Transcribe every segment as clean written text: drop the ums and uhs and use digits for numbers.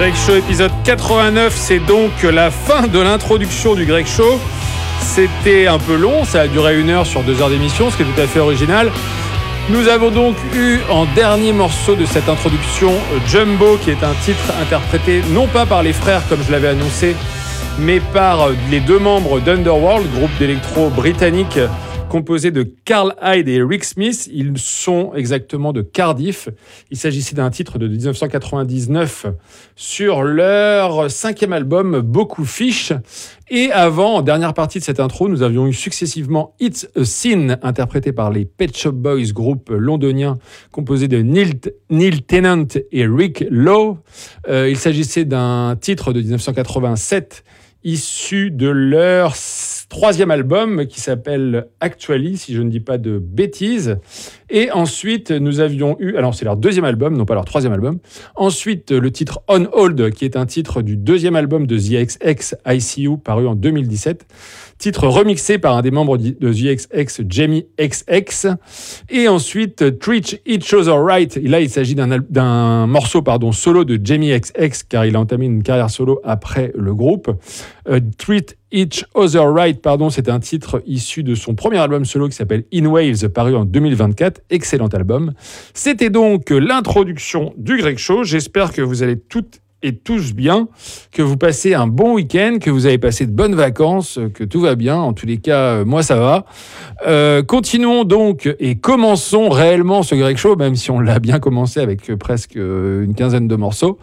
Greg Show épisode 89, c'est donc la fin de l'introduction du Greg Show. C'était un peu long, ça a duré 1 heure sur 2 heures d'émission, ce qui est tout à fait original. Nous avons donc eu en dernier morceau de cette introduction Jumbo, qui est un titre interprété non pas par les frères comme je l'avais annoncé, mais par les 2 membres d'Underworld, groupe d'électro britannique composé de Carl Hyde et Rick Smith. Ils sont exactement de Cardiff. Il s'agissait d'un titre de 1999 sur leur 5e album, Beaucoup Fish. Et avant, en dernière partie de cette intro, nous avions eu successivement It's a Sin, interprété par les Pet Shop Boys, groupe londonien composé de Neil Tennant et Rick Lowe. Il s'agissait d'un titre de 1987 issu de leur 3e album qui s'appelle Actually, si je ne dis pas de bêtises. Et ensuite, nous avions eu... Alors, c'est leur 2e album, non pas leur 3e album. Ensuite, le titre On Hold, qui est un titre du 2e album de The XX, ICU, paru en 2017. Titre remixé par un des membres de The XX, Jamie XX. Et ensuite, Treat Each Other Right. Et là, il s'agit d'un morceau solo de Jamie XX, car il a entamé une carrière solo après le groupe. Treat Each Other Right, c'est un titre issu de son premier album solo qui s'appelle In Waves, paru en 2024. Excellent album. C'était donc l'introduction du Greg Show. J'espère que vous allez toutes et tous bien, que vous passez un bon week-end, que vous avez passé de bonnes vacances, que tout va bien. En tous les cas, moi, ça va. Continuons donc et commençons réellement ce Greg Show, même si on l'a bien commencé avec presque une quinzaine de morceaux.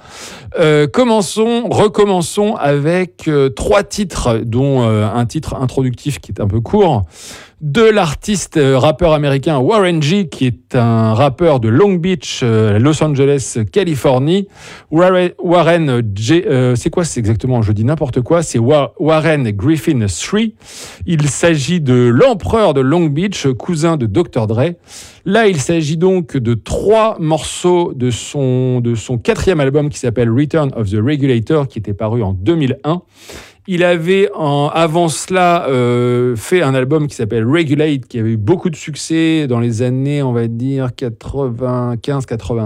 Recommençons avec 3 titres, dont un titre introductif qui est un peu court, de l'artiste rappeur américain Warren G, qui est un rappeur de Long Beach, Los Angeles, Californie. Warren G, c'est quoi c'est exactement? Je dis n'importe quoi. C'est Warren Griffin III. Il s'agit de l'empereur de Long Beach, cousin de Dr. Dre. Là, il s'agit donc de 3 morceaux de son 4e album qui s'appelle Return of the Regulator, qui était paru en 2001. Il avait, avant cela, fait un album qui s'appelle Regulate, qui avait eu beaucoup de succès dans les années, on va dire, 95,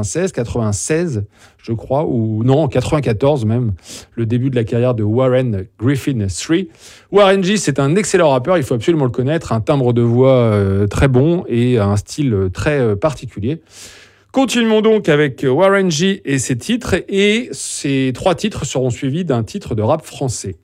96, je crois, ou non, 94 même, le début de la carrière de Warren Griffin III. Warren G, c'est un excellent rappeur, il faut absolument le connaître, un timbre de voix très bon et un style très particulier. Continuons donc avec Warren G et ses titres, et ces 3 titres seront suivis d'un titre de rap français.